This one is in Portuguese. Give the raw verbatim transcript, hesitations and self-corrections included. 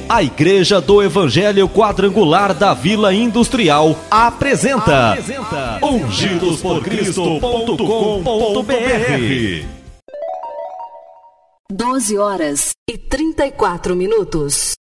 A Igreja do Evangelho Quadrangular da Vila Industrial apresenta, apresenta ungidos por cristo ponto com ponto br. doze horas e trinta e quatro minutos.